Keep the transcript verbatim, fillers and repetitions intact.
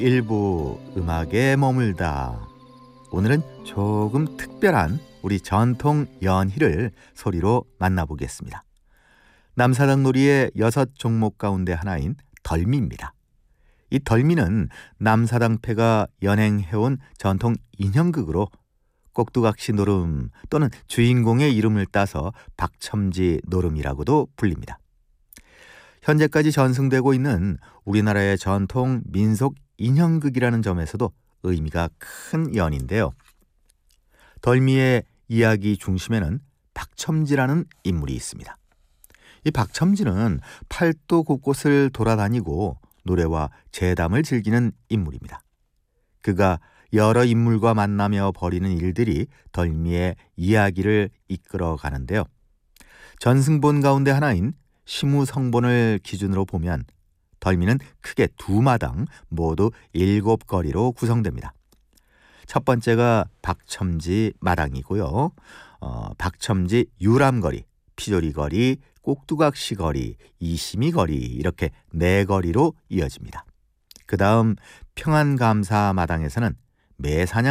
일부 음악에 머물다. 오늘은 조금 특별한 우리 전통 연희를 소리로 만나보겠습니다. 남사당 놀이의 여섯 종목 가운데 하나인 덜미입니다. 이 덜미는 남사당패가 연행해온 전통 인형극으로 꼭두각시 노름 또는 주인공의 이름을 따서 박첨지 노름이라고도 불립니다. 현재까지 전승되고 있는 우리나라의 전통 민속 인형극이라는 점에서도 의미가 큰 연인데요. 덜미의 이야기 중심에는 박첨지라는 인물이 있습니다. 이 박첨지는 팔도 곳곳을 돌아다니고 노래와 재담을 즐기는 인물입니다. 그가 여러 인물과 만나며 벌이는 일들이 덜미의 이야기를 이끌어 가는데요. 전승본 가운데 하나인 심우성본을 기준으로 보면 덜미는 크게 두 마당 모두 일곱 거리로 구성됩니다. 첫 번째가 박첨지 마당이고요. 어, 박첨지 유람거리, 피조리거리, 꼭두각시거리, 이심이거리 이렇게 네 거리로 이어집니다. 그 다음 평안감사 마당에서는 매사냥